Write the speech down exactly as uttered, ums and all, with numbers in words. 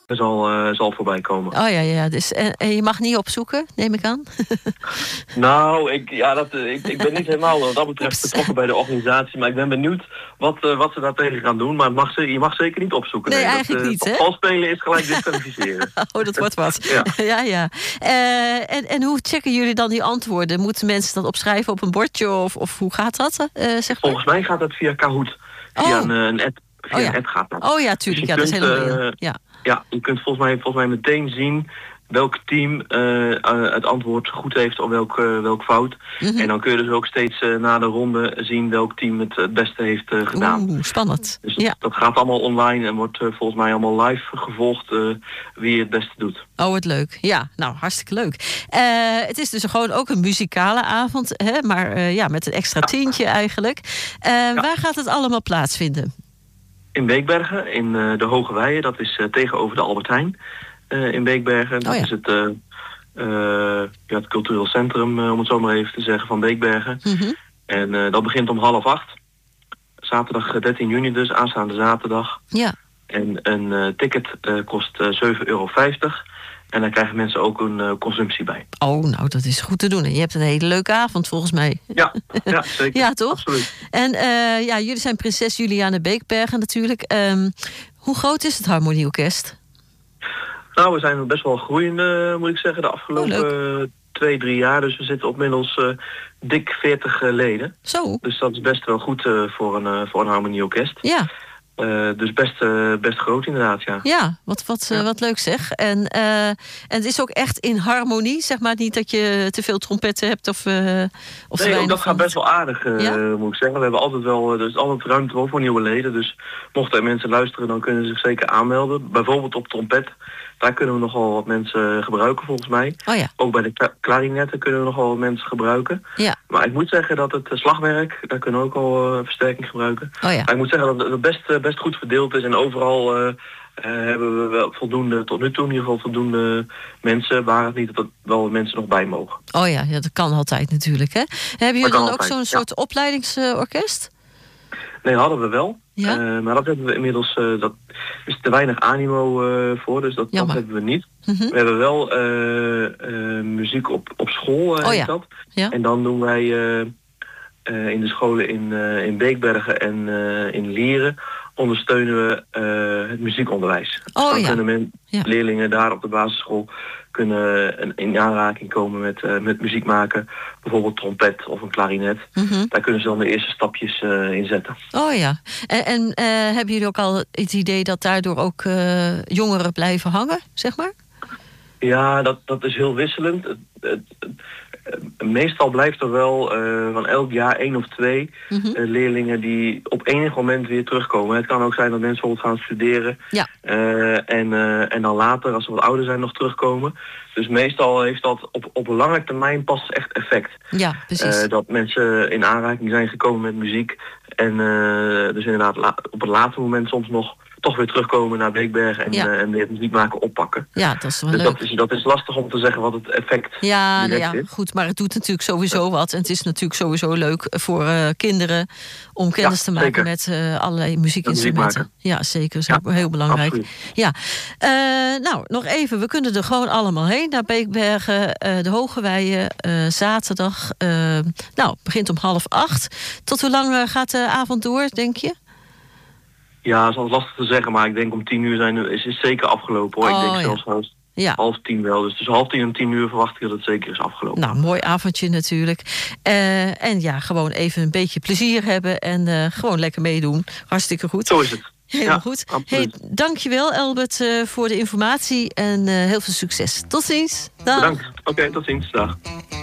zal, uh, zal voorbij komen. Oh ja, ja. Dus, en, en je mag niet opzoeken, neem ik aan? Nou, ik, ja, dat, ik, ik ben niet helemaal wat dat betreft betrokken bij de organisatie. Maar ik ben benieuwd wat, uh, wat ze daar tegen gaan doen. Maar het mag, je mag zeker niet opzoeken. Nee, nee eigenlijk dat, niet, uh, hè? Vals spelen is gelijk disqualificeren. Oh, dat wordt wat. ja, ja. ja. Uh, en, en hoe checken jullie dan die antwoorden? Moeten mensen dat opschrijven op een bordje? Of, of hoe gaat dat, uh, zeg maar? Volgens mij gaat dat via Kahoot. Via oh. een, een app. Via oh, ja. een app gaat dat. Oh ja, tuurlijk. Dus ja, kunt, dat is helemaal uh, ja. ja, je kunt volgens mij, volgens mij meteen zien welk team uh, uh, het antwoord goed heeft of welk, uh, welk fout. Mm-hmm. En dan kun je dus ook steeds uh, na de ronde zien welk team het het beste heeft uh, gedaan. Oeh, spannend. Dus ja. dat gaat allemaal online en wordt uh, volgens mij allemaal live gevolgd uh, wie het beste doet. Oh, wat leuk. Ja, nou, hartstikke leuk. Uh, het is dus gewoon ook een muzikale avond, hè, maar uh, ja, met een extra tientje eigenlijk. Uh, ja. Waar gaat het allemaal plaatsvinden? In Beekbergen, in uh, de Hoge Weijen. Dat is uh, tegenover de Albert Heijn uh, in Beekbergen. Dat oh, ja. is het, uh, uh, ja, het cultureel centrum, uh, om het zo maar even te zeggen, van Beekbergen. Mm-hmm. En uh, dat begint om half acht. Zaterdag dertien juni dus, aanstaande zaterdag. Ja. En een uh, ticket uh, kost uh, zeven euro vijftig. En daar krijgen mensen ook een uh, consumptie bij. Oh, nou, dat is goed te doen. En je hebt een hele leuke avond, volgens mij. Ja, ja zeker. ja, toch? Absoluut. En uh, ja, jullie zijn Prinses Juliane Beekbergen natuurlijk. Um, hoe groot is het Harmonieorkest? Nou, we zijn best wel groeiende, moet ik zeggen, de afgelopen oh, twee, drie jaar. Dus we zitten op inmiddels uh, dik veertig uh, leden. Zo. Dus dat is best wel goed uh, voor, een, uh, voor een harmonieorkest. Ja. Uh, dus best, uh, best groot inderdaad, ja. Ja, wat, wat, ja. Uh, wat leuk zeg. En, uh, en het is ook echt in harmonie, zeg maar. Niet dat je te veel trompetten hebt of... Uh, of nee, ook dat gaat best wel aardig, uh, ja? moet ik zeggen. We hebben altijd wel, er is altijd ruimte voor nieuwe leden. Dus mochten er mensen luisteren, dan kunnen ze zich zeker aanmelden. Bijvoorbeeld op trompet. Daar kunnen we nogal wat mensen gebruiken, volgens mij. Oh ja. Ook bij de klarinetten kunnen we nogal wat mensen gebruiken. Ja. Maar ik moet zeggen dat het slagwerk, daar kunnen we ook al uh, versterking gebruiken. Oh ja. Maar ik moet zeggen dat het best, uh, best goed verdeeld is. En overal uh, uh, hebben we wel voldoende, tot nu toe in ieder geval voldoende mensen. Waar het niet dat er wel mensen nog bij mogen. Oh ja, ja dat kan altijd natuurlijk, hè? Hebben jullie dan ook altijd. zo'n soort ja. opleidingsorkest? Nee, hadden we wel. Ja? Uh, maar dat hebben we inmiddels, uh, dat is te weinig animo uh, voor, dus dat, dat hebben we niet. Mm-hmm. We hebben wel uh, uh, muziek op, op school, uh, oh, ja. dat. Ja. En dan doen wij uh, uh, in de scholen in, uh, in Beekbergen en uh, in Lieren ondersteunen we uh, het muziekonderwijs. Oh, dus dan ja. kunnen men, ja. leerlingen daar op de basisschool kunnen in aanraking komen met, uh, met muziek maken. Bijvoorbeeld trompet of een klarinet. Mm-hmm. Daar kunnen ze dan de eerste stapjes uh, in zetten. Oh ja. En, en uh, hebben jullie ook al het idee dat daardoor ook uh, jongeren blijven hangen, zeg maar? Ja, dat, dat is heel wisselend. Het, het, het, meestal blijft er wel uh, van elk jaar één of twee mm-hmm. uh, leerlingen die op enig moment weer terugkomen. Het kan ook zijn dat mensen bijvoorbeeld gaan studeren. Ja. Uh, en, uh, en dan later, als ze wat ouder zijn, nog terugkomen. Dus meestal heeft dat op, op een lange termijn pas echt effect. Ja, precies. Uh, dat mensen in aanraking zijn gekomen met muziek. En uh, dus inderdaad la- op een later moment soms nog toch weer terugkomen naar Beekbergen en, ja. uh, en weer muziek maken oppakken. Ja, dat is wel dus leuk. Dat is, dat is lastig om te zeggen wat het effect ja, nou ja, is. goed, maar het doet natuurlijk sowieso wat. En het is natuurlijk sowieso leuk voor uh, kinderen om kennis ja, te maken zeker. met uh, allerlei muziekinstrumenten. Muziek ja, zeker. Dat is ja, heel belangrijk. Absoluut. Ja. Uh, nou, nog even. We kunnen er gewoon allemaal heen naar Beekbergen, uh, de Hoge Weijen, uh, zaterdag. Uh, nou, het begint om half acht. Tot hoe lang uh, gaat de avond door, denk je? Ja, dat is altijd lastig te zeggen, maar ik denk om tien uur zijn, is het zeker afgelopen hoor. Oh, ik denk ja. zelfs half, ja. half tien wel. Dus tussen half tien en tien uur verwacht ik dat het zeker is afgelopen. Nou, mooi avondje natuurlijk. Uh, en ja, gewoon even een beetje plezier hebben en uh, gewoon lekker meedoen. Hartstikke goed. Zo is het. Helemaal ja, goed. Hey, dankjewel Elbert uh, voor de informatie en uh, heel veel succes. Tot ziens. Dag. Bedankt. Oké, okay, tot ziens. Dag.